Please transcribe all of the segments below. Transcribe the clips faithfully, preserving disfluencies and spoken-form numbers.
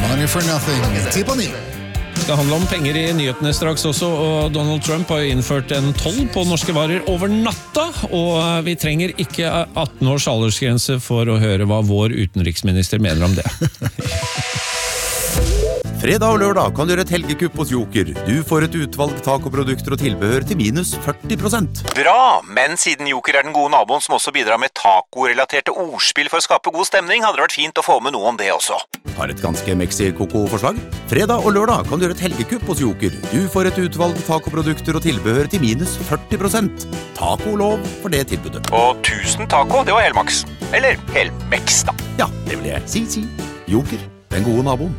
Money for nothing. Ti på ni. Det handler om penger i nyhetene straks også, og Donald Trump har innført en toll på norske varer over natta, og vi trenger ikke atten års aldersgrense for å høre hva vår utenriksminister mener om det. Fredag og lørdag kan du gjøre et helgekupp hos Joker. Du får et utvalg tacoprodukter og tilbehør til minus førti prosent. Bra, men siden Joker er den gode naboen som også bidrar med taco-relaterte ordspill for å skape god stemning, hadde det vært fint å få med noe om det også. Har et ganske Mexi-Coco-forslag? Fredag og lørdag kan du gjøre et helgekupp hos Joker. Du får et utvalg tacoprodukter og tilbehør til minus førti prosent. Taco-lov for det tilbudet. Og tusen taco, det var helmaks. Eller helmex da. Ja, det vil jeg si, si. Joker, den gode naboen.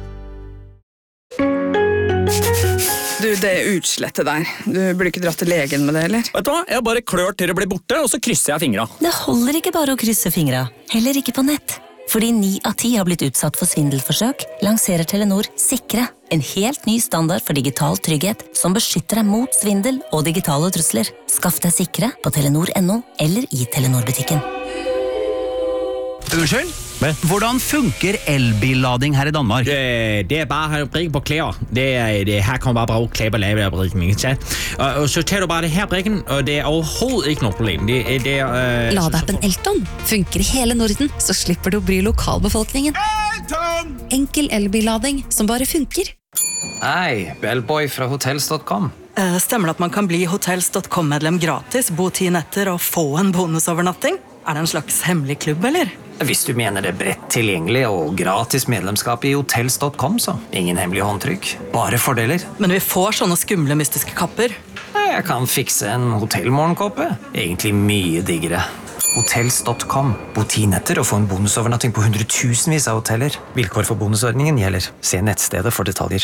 Du, det er utslettet der. Du burde ikke dratt til legen med det, eller? Vet du hva? Jeg bare klør til det blir borte, og så krysser jeg fingra. Det holder ikke bare å krysse fingra, heller ikke på nett. Fordi ni av ti har blitt utsatt for svindelforsøk, lanserer Telenor Sikre, en helt ny standard for digital trygghet som beskytter deg mot svindel og digitale trusler. Skaff deg Sikre på telenor punktum no eller i Telenor-butikken. Unnskyld? Hvordan funker elbillading her i Danmark? Det, det er bare å brikke på klær. Det, det, her kan man bare bruke klær på lave brikken. Og, og så tar du bare det her brikken, og det er overhovedet ikke noe problem. Det, det, uh, Ladeappen Elton funker i hele Norden, så slipper du å bry lokalbefolkningen. Elton! Enkel elbillading som bare funker. Hei, Bellboy fra hotels punktum com. Uh, stemmer det at man kan bli hotels punktum com-medlem gratis, bo ti netter og få en bonusovernatting? Er det en slags hemmelig klubb, eller? Hvis du mener det er bredt tilgjengelig og gratis medlemskap i hotels punktum com, så ingen hemmelig håndtrykk, bare fordeler. Men vi får sånne skumle mystiske kapper. Jeg kan fikse en hotellmorgenkåpe. Egentlig mye diggere. hotels punktum com. Bo ti netter og få en bonusovernatting på hundretusenvis av hoteller. Vilkår for bonusordningen gjelder. Se nettstedet for detaljer.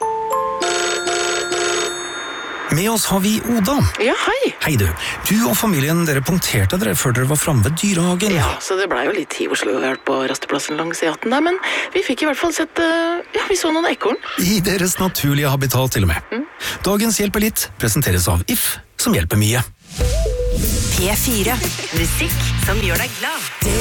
Med oss har vi Oda. Ja, hei. Hei du. Du og familien, dere punkterte dere før dere var fremme ved dyrehagen. Ja, så det ble jo litt tid Oslo her på rasteplassen langs i atten der, men vi fikk i hvert fall sett, uh, ja, vi så noen ekorn. I deres naturlige habitat til og med. Mm. Dagens Hjelper litt presenteres av If, som hjelper mye. P fire. Musikk som gjør deg glad.